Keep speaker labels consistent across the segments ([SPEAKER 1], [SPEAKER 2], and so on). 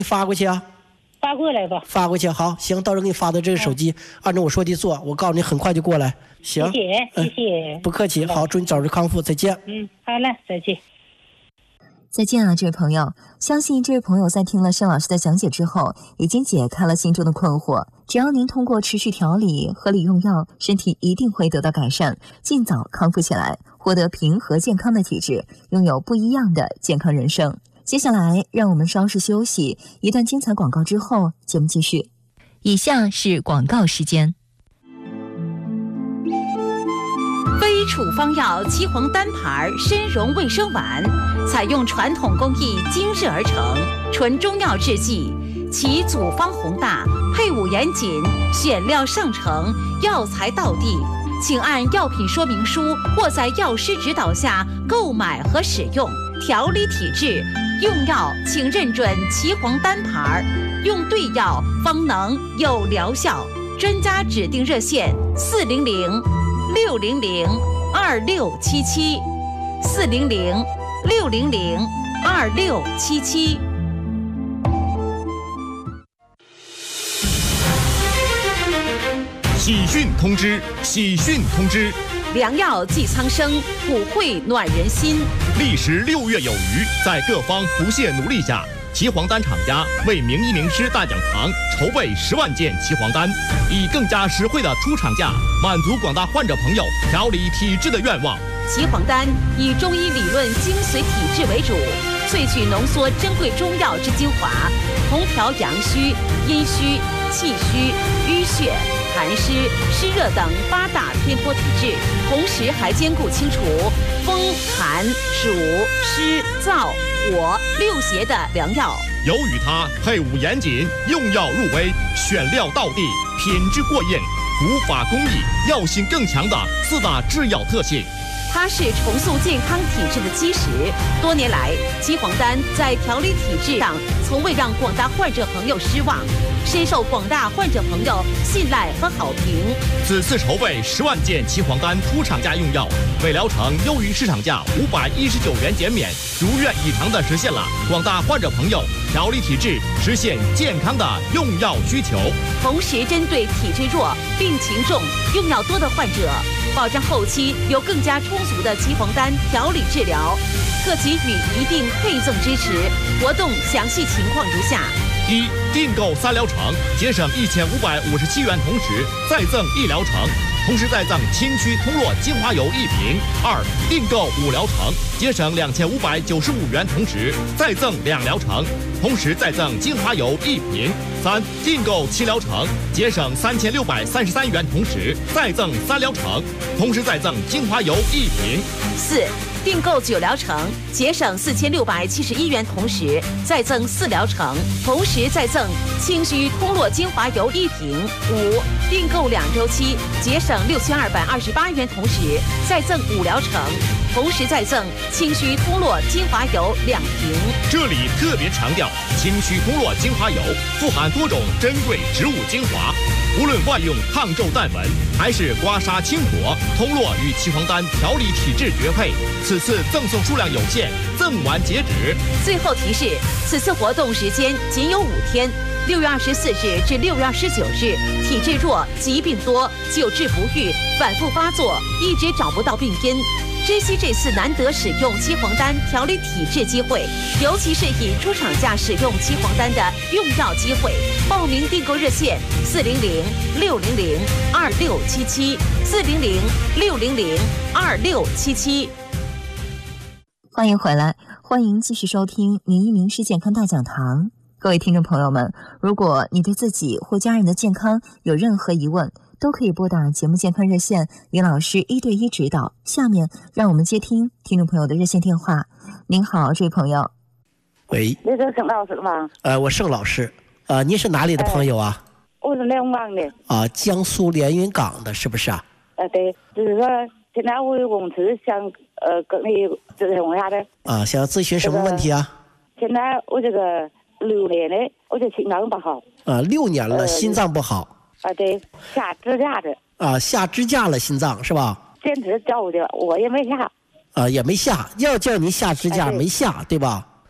[SPEAKER 1] 发过去啊。
[SPEAKER 2] 发过来吧。
[SPEAKER 1] 发过去，好，行，到时候给你发到这个手机，按照我说的做，我告诉你，很快就过来。行，
[SPEAKER 2] 谢谢，
[SPEAKER 1] 不客气，好，祝你早日康复，再见。
[SPEAKER 2] 好嘞，再见。
[SPEAKER 3] 再见啊，这位朋友！相信这位朋友在听了盛老师的讲解之后，已经解开了心中的困惑。只要您通过持续调理、合理用药，身体一定会得到改善，尽早康复起来，获得平和健康的体质，拥有不一样的健康人生。接下来，让我们稍事休息，一段精彩广告之后，节目继续。以下是广告时间。
[SPEAKER 4] 非处方药岐黄单牌参溶卫生丸，采用传统工艺精制而成，纯中药制剂，其组方宏大，配伍严谨，选料上乘，药材到地。请按药品说明书或在药师指导下购买和使用。调理体质，用药请认准岐黄单牌，用对药方能有疗效。专家指定热线400-600-2677，400-600-2677。
[SPEAKER 5] 喜讯通知！喜讯通知！
[SPEAKER 4] 良药济苍生，普惠暖人心。
[SPEAKER 5] 历时6月有余，在各方不懈努力下，岐黄丹厂家为名医名师大讲堂筹备10万件岐黄丹，以更加实惠的出厂价，满足广大患者朋友调理体质的愿望。
[SPEAKER 4] 岐黄丹以中医理论精髓体质为主，萃取浓缩珍贵中药之精华，同调阳虚、阴虚、气虚、淤血、痰湿、湿热等8大偏颇体质，同时还兼顾清除风、寒、暑、湿、燥、火6邪的良药。
[SPEAKER 5] 由于它配伍严谨，用药入微，选料到地，品质过硬，古法工艺，药性更强的4大制药特性。
[SPEAKER 4] 它是重塑健康体质的基石。多年来，岐黄丹在调理体质上从未让广大患者朋友失望，深受广大患者朋友信赖和好评。
[SPEAKER 5] 此次筹备10万件岐黄丹出厂价用药，每疗程优于市场价519元减免，如愿以偿地实现了广大患者朋友调理体质、实现健康的用药需求。
[SPEAKER 4] 同时，针对体质弱、病情重、用药多的患者，保障后期有更加充足的岐黄丹调理治疗，可给予一定配赠支持。活动详细情况如下：
[SPEAKER 5] 一、订购3疗程，节省1557元，同时再赠1疗程，同时再赠清虚通络精华油1瓶。2、订购5疗程，节省2595元，同时再赠2疗程，同时再赠精华油1瓶。3、订购7疗程，节省3633元，同时再赠3疗程，同时再赠精华油1瓶。
[SPEAKER 4] 4、订购9疗程，节省4671元，同时再赠4疗程，同时再赠清虚通络精华油1瓶。5、订购2周期，节省6228元，同时再赠5疗程，同时再赠清虚通络精华油2瓶。
[SPEAKER 5] 这里特别强调，清虚通络精华油富含多种珍贵植物精华，无论外用抗皱淡纹，还是刮痧清火，通络与岐黄丹调理体质绝配。此次赠送数量有限，赠完截止。
[SPEAKER 4] 最后提示，此次活动时间仅有5天，6月24日至6月29日，体质弱、疾病多、久治不愈、反复发作，一直找不到病因。珍惜这次难得使用岐黄丹调理体质机会，尤其是以出厂价使用岐黄丹的用药机会。报名订购热线400-600-2677，400-600-2677。
[SPEAKER 3] 欢迎回来，欢迎继续收听名医名师健康大讲堂。各位听众朋友们，如果你对自己或家人的健康有任何疑问，都可以拨打节目健康热线，李老师1对1指导。下面让我们接听听众朋友的热线电话。您好，这位朋友。
[SPEAKER 1] 喂，
[SPEAKER 2] 你是盛老师吗？
[SPEAKER 1] 我盛老师。您是哪里的朋友啊？
[SPEAKER 2] 我是连云港的。
[SPEAKER 1] 江苏连云港的，是不是啊？
[SPEAKER 2] 对，就是说现在我有公司想跟你咨询一下的。
[SPEAKER 1] 想咨询什么问题啊？
[SPEAKER 2] 现在我这个6年了，我这心脏不好。
[SPEAKER 1] 6年了，心脏不好。
[SPEAKER 2] 对，下支架的。
[SPEAKER 1] 下支架了，心脏是吧？
[SPEAKER 2] 坚持叫的，我也没下。
[SPEAKER 1] 也没下，要叫您下支架，没下，对吧？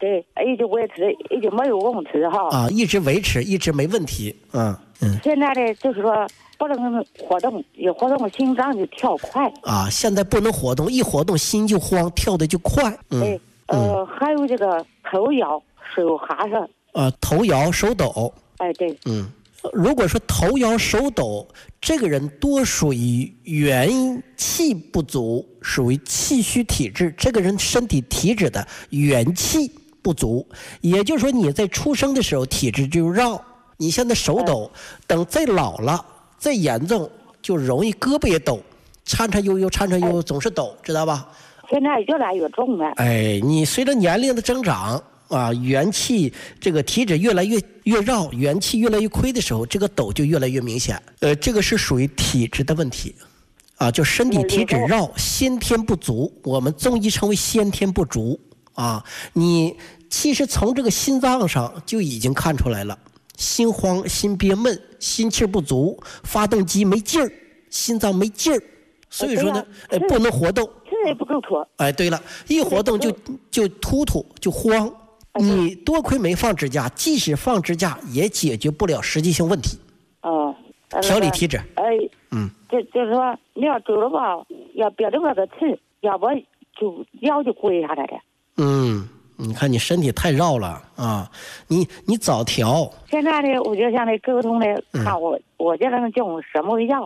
[SPEAKER 2] 对，一直维持，一直没有问题哈。
[SPEAKER 1] 啊，一直维持，一直没问题。
[SPEAKER 2] 现在呢，就是说不能活动，一活动心脏就跳快。
[SPEAKER 1] 啊，现在不能活动，一活动心就慌，跳的就快。
[SPEAKER 2] 对，还有这个头摇、手哈着。
[SPEAKER 1] 头摇手抖。
[SPEAKER 2] 哎，对。
[SPEAKER 1] 如果说头摇手抖，这个人多属于元气不足，属于气虚体质。这个人身体体质的元气不足，也就是说你在出生的时候体质就绕，你现在手抖，等再老了再严重就容易胳膊也抖，颤颤悠悠总是抖，知道吧？
[SPEAKER 2] 现在越来越重了。
[SPEAKER 1] 你随着年龄的增长元气这个体质越来越绕，元气越来越亏的时候，这个抖就越来越明显。这个是属于体质的问题就身体体质绕，先天不足，我们中医称为先天不足你其实从这个心脏上就已经看出来了，心慌、心憋闷、心气不足，发动机没劲儿，心脏没劲儿，所以说呢，不能活动，
[SPEAKER 2] 这也不够妥。
[SPEAKER 1] 对了，一活动就突就慌。你多亏没放支架，即使放支架也解决不了实际性问题。调理体质。
[SPEAKER 2] 就是说你要走了吧，要憋着个气，要不就腰就跪下来了。
[SPEAKER 1] 你看你身体太绕了你早调。
[SPEAKER 2] 现在呢，我就向你沟通呢，看我就能用什么药。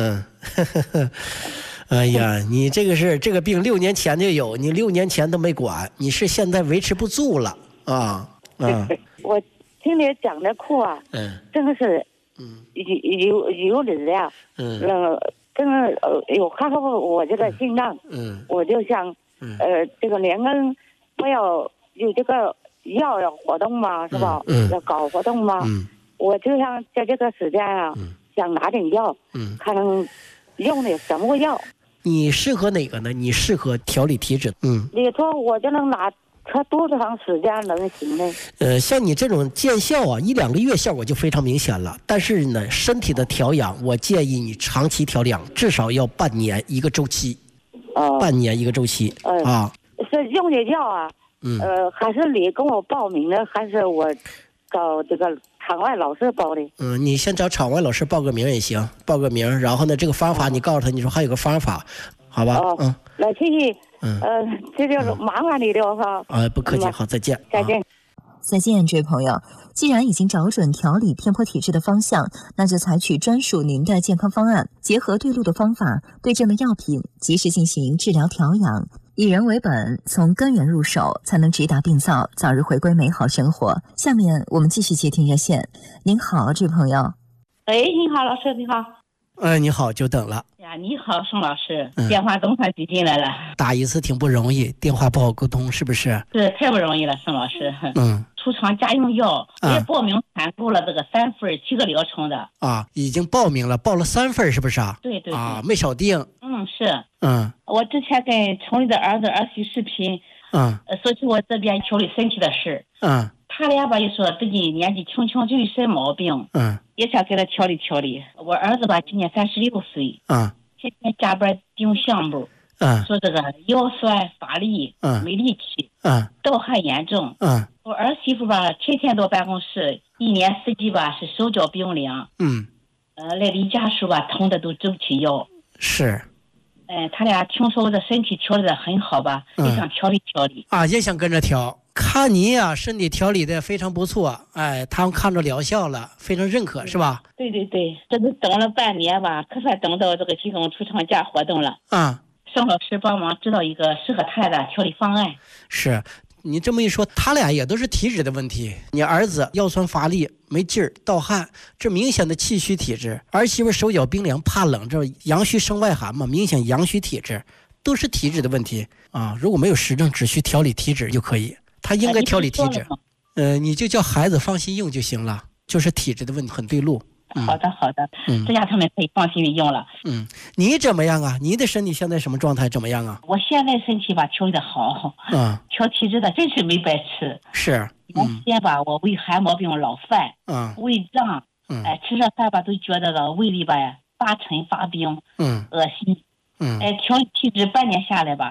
[SPEAKER 1] 哎呀，你这个病6年前就有，你6年前都没管，你是现在维持不住了
[SPEAKER 2] 我听你讲的课真的是有理量。真的有哈哈我这个心脏。我就想这个连根不要有这个药要活动嘛，是吧？要搞活动嘛。我就想在这个时间想拿点药，看能用点什么药。
[SPEAKER 1] 你适合哪个呢？你适合调理体质。
[SPEAKER 2] 你说我就能拿多长时间能行呢？
[SPEAKER 1] 像你这种见效1-2个月效果就非常明显了。但是呢，身体的调养，我建议你长期调养，至少要半年一个周期。半年一个周期。
[SPEAKER 2] 是用的药还是你跟我报名的，还是我找这个场外老师报的？
[SPEAKER 1] 你先找场外老师报个名也行，报个名，然后呢，这个方法你告诉他，你说还有个方法，好吧？
[SPEAKER 2] 来，谢谢。这就是麻烦你了哈。
[SPEAKER 1] 不客气，好，再见。
[SPEAKER 2] 再见。
[SPEAKER 3] 再见，这位朋友。既然已经找准调理偏颇体质的方向，那就采取专属您的健康方案，结合对路的方法，对症的药品，及时进行治疗调养，以人为本，从根源入手，才能直达病灶，早日回归美好生活。下面我们继续接听热线。您好，这位朋友。
[SPEAKER 6] 你好，老师，你好。
[SPEAKER 1] 你好，久等了。
[SPEAKER 6] 你好，宋老师，电话总算接进来了。
[SPEAKER 1] 打一次挺不容易，电话不好沟通，是不是？
[SPEAKER 6] 是，太不容易了，宋老师。出厂家用药也报名参购了这个3份7个疗程的。
[SPEAKER 1] 已经报名了，报了3份是不是啊？
[SPEAKER 6] 对。
[SPEAKER 1] 没少定。
[SPEAKER 6] 是。我之前跟城里的儿媳视频，说起我这边调理身体的事。他俩吧也说自己年纪轻轻就有什么毛病，也想给他调理调理。我儿子吧今年36岁，天天加班盯项目，说这个腰酸乏力，没力气，盗汗严重。我儿媳妇吧天天到办公室，一年四季吧是手脚冰凉，来离家时吧疼的都走不起腰。
[SPEAKER 1] 是。
[SPEAKER 6] 他俩听说我的身体调理的很好吧，也想调理调理。
[SPEAKER 1] 也想跟着调。看你身体调理的非常不错，他们看着疗效了，非常认可，是吧？
[SPEAKER 6] 对，这都等了半年吧，可算等到这个集中出厂假活动了。宋老师帮忙指导一个适合他俩的调理方案。是，
[SPEAKER 1] 你这么一说，他俩也都是体质的问题。你儿子腰酸乏力、没劲儿、盗汗，这明显的气虚体质；儿媳妇手脚冰凉、怕冷，这阳虚生外寒嘛，明显阳虚体质，都是体质的问题如果没有实证，只需调理体质就可以。他应该调理体质。你就叫孩子放心用就行了，就是体质的问题很对路。
[SPEAKER 6] 好的，这样他们可以放心的用了。
[SPEAKER 1] 你怎么样啊？你的身体现在什么状态？怎么样啊？
[SPEAKER 6] 我现在身体吧调理的好，调体质的真是没白吃。
[SPEAKER 1] 是。
[SPEAKER 6] 原先吧我胃寒毛病老犯，胃胀，吃这饭吧都觉得个胃里吧发沉发冰，恶心。调理体质半年下来吧，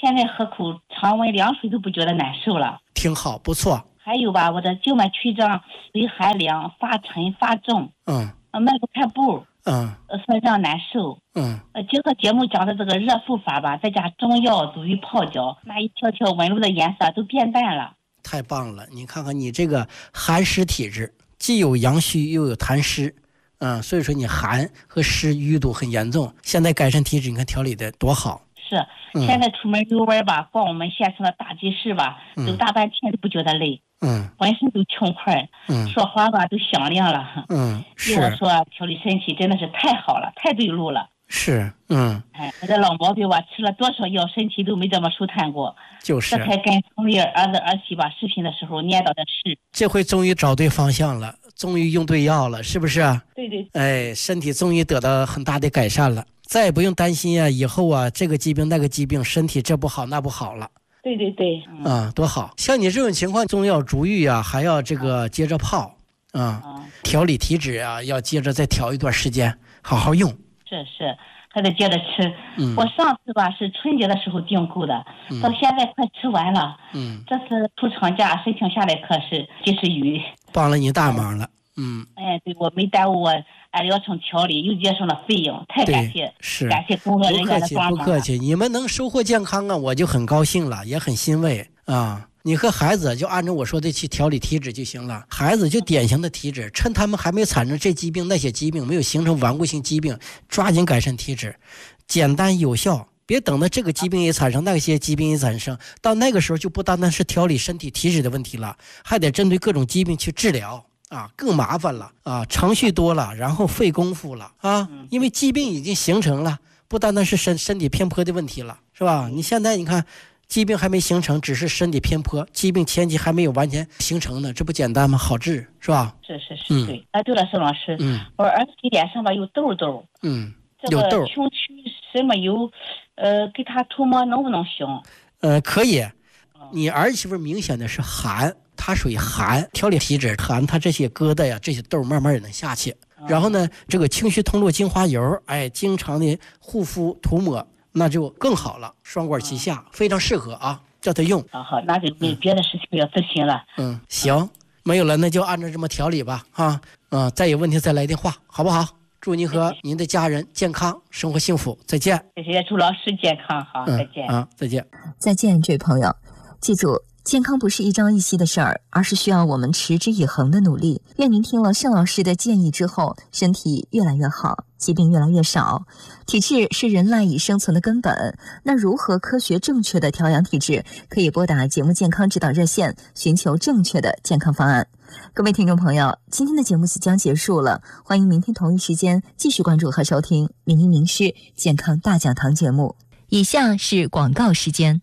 [SPEAKER 6] 现在喝口常温凉水都不觉得难受了。
[SPEAKER 1] 挺好，不错。
[SPEAKER 6] 还有吧，我的静脉曲张微寒凉、发沉、发重，迈不开步，非常难受。结合节目讲的这个热敷法吧，再加中药足浴泡脚，那一条条纹路的颜色都变淡了。
[SPEAKER 1] 太棒了！你看看你这个寒湿体质，既有阳虚又有痰湿，所以说你寒和湿淤堵很严重。现在改善体质，你看调理的多好。
[SPEAKER 6] 是，现在出门遛弯吧，逛我们县城的大集市吧，走大半天都不觉得累，浑身都轻快，说话吧都响亮了，
[SPEAKER 1] 是。
[SPEAKER 6] 我说调理身体真的是太好了，太对路了。
[SPEAKER 1] 是，
[SPEAKER 6] 我这老毛病吧，吃了多少药，身体都没这么舒坦过。
[SPEAKER 1] 就是。
[SPEAKER 6] 这才跟村里儿子儿媳吧视频的时候念叨的是。
[SPEAKER 1] 这回终于找对方向了，终于用对药了，是不是？
[SPEAKER 6] 对。
[SPEAKER 1] 哎，身体终于得到很大的改善了。再也不用担心啊，以后啊这个疾病那个疾病，身体这不好那不好了。
[SPEAKER 6] 对，
[SPEAKER 1] 多好！像你这种情况，中药逐瘀啊，还要这个接着泡调理体质啊，要接着再调一段时间，好好用。
[SPEAKER 6] 是，还得接着吃。我上次吧是春节的时候订购的，到现在快吃完了。这次出厂价申请下来可是及时雨，
[SPEAKER 1] 帮了你大忙了。
[SPEAKER 6] 对，我没耽误我按疗程调理，又节省了费用，太感谢，感谢工作人员的帮忙。
[SPEAKER 1] 不客气，你们能收获健康啊，我就很高兴了，也很欣慰啊。你和孩子就按照我说的去调理体质就行了，孩子就典型的体质，趁他们还没产生这疾病那些疾病，没有形成顽固性疾病，抓紧改善体质，简单有效，别等到这个疾病也产生，那些疾病也产生，到那个时候就不单单是调理身体体质的问题了，还得针对各种疾病去治疗。更麻烦了程序多了，然后费功夫了因为疾病已经形成了，不单单是身体偏颇的问题了，是吧？你现在你看疾病还没形成，只是身体偏颇，疾病前期还没有完全形成呢，这不简单吗？好治是吧？
[SPEAKER 6] 是，对。对了，沈老师，我儿子脸上吧有痘痘，
[SPEAKER 1] 有痘，
[SPEAKER 6] 穷区什么油，给他涂抹能不能行？
[SPEAKER 1] 可以。你儿媳妇明显的是寒，它属于寒，调理体质寒，它这些疙瘩呀，这些痘慢慢也能下去。然后呢，这个清虚通络精华油，经常的护肤涂抹，那就更好了，双管齐下，非常适合叫他用。
[SPEAKER 6] 好，那就没别的事情要咨询了。
[SPEAKER 1] 行，没有了，那就按照这么调理吧再有问题再来电话，好不好？祝您和您的家人健康，生活幸福，再见。
[SPEAKER 6] 谢谢，祝老师健康，好，再见。
[SPEAKER 1] 再见。
[SPEAKER 3] 再见，这位朋友。记住，健康不是一朝一夕的事儿，而是需要我们持之以恒的努力。愿您听了盛老师的建议之后，身体越来越好，疾病越来越少。体质是人赖以生存的根本，那如何科学正确的调养体质？可以拨打节目健康指导热线，寻求正确的健康方案。各位听众朋友，今天的节目即将结束了，欢迎明天同一时间继续关注和收听名医名师健康大讲堂节目。以下是广告时间。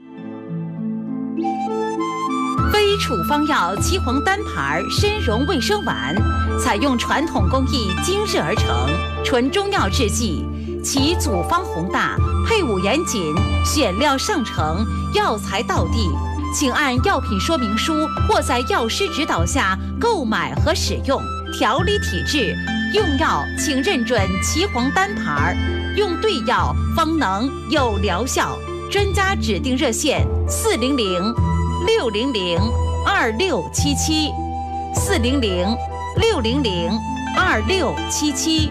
[SPEAKER 4] 非处方药岐黄单牌参茸卫生丸，采用传统工艺精制而成，纯中药制剂，其组方宏大，配伍严谨，选料上乘，药材到地。请按药品说明书或在药师指导下购买和使用。调理体质，用药请认准岐黄单牌，用对药方能有疗效。专家指定热线400-600-2677，400-600-2677。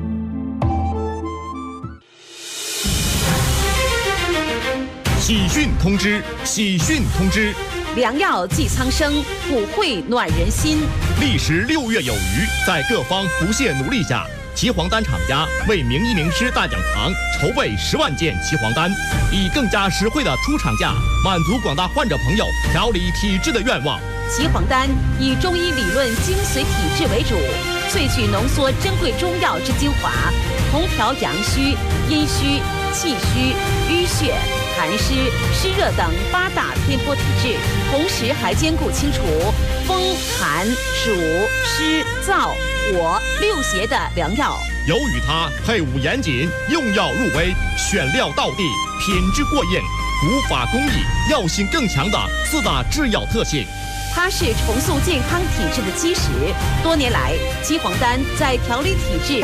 [SPEAKER 5] 喜讯通知！喜讯通知！
[SPEAKER 4] 良药济苍生，普惠暖人心。
[SPEAKER 5] 历时6月有余，在各方不懈努力下，岐黄丹厂家为名医名师大讲堂筹备10万件岐黄丹，以更加实惠的出厂价，满足广大患者朋友调理体质的愿望。
[SPEAKER 4] 岐黄丹以中医理论精髓体质为主，萃取浓缩珍贵中药之精华，同调阳虚、阴虚、气虚、淤血、寒湿、湿热等8大偏颇体质，同时还兼顾清除风寒暑湿燥火6邪的良药。
[SPEAKER 5] 由于它配伍严谨，用药入微，选料到地，品质过硬，古法工艺，药性更强的4大制药特性。
[SPEAKER 4] 它是重塑健康体质的基石。多年来，岐黄丹在调理体质上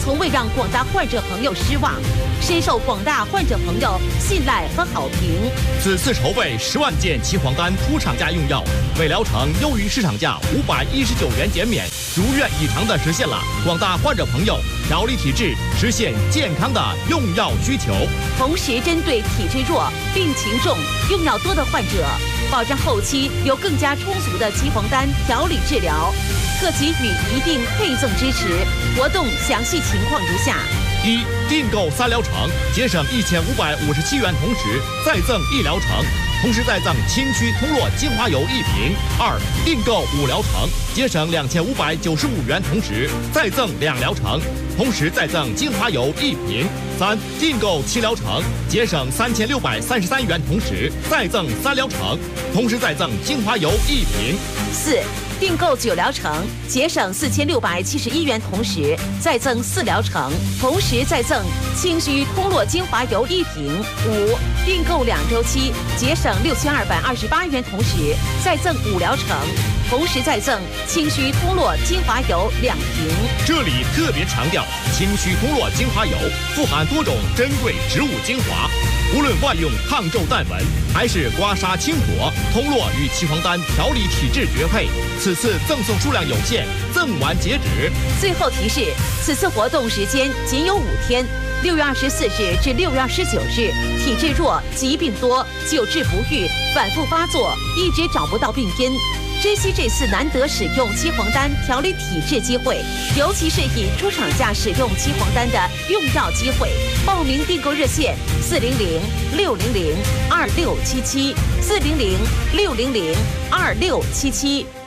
[SPEAKER 4] 从未让广大患者朋友失望，深受广大患者朋友信赖和好评。
[SPEAKER 5] 此次筹备10万件齐黄丹出厂价用药，每疗程优于市场价519元减免，如愿以偿地实现了广大患者朋友调理体质、实现健康的用药需求。
[SPEAKER 4] 同时，针对体质弱、病情重、用药多的患者，保障后期有更加充足的齐黄丹调理治疗，特给予一定配赠支持。活动详细情况如下
[SPEAKER 5] ：1. 订购3疗程，节省1557元，同时再赠1疗程，同时再赠清虚通络精华油1瓶。2. 订购5疗程，节省2595元，同时再赠2疗程，同时再赠精华油1瓶。3. 订购7疗程，节省3633元，同时再赠3疗程，同时再赠精华油1瓶。
[SPEAKER 4] 4. 订购9疗程，节省4671元，同时再赠4疗程，同时再赠清虚通络精华油1瓶。5. 订购2周期，节省6228元，同时再赠5疗程，同时再赠清虚通络精华油2瓶。
[SPEAKER 5] 这里特别强调，清虚通络精华油富含多种珍贵植物精华，无论外用抗皱淡纹，还是刮痧清火，通络与齐黄丹调理体质绝配。此次赠送数量有限，赠完截止。
[SPEAKER 4] 最后提示，此次活动时间仅有5天，6月24日至6月29日。体质弱、疾病多、久治不愈、反复发作，一直找不到病因，珍惜这次难得使用齐黄丹调理体质机会，尤其是以出厂价使用齐黄丹的用药机会。报名订购热线：400-600-2677，400-600-2677。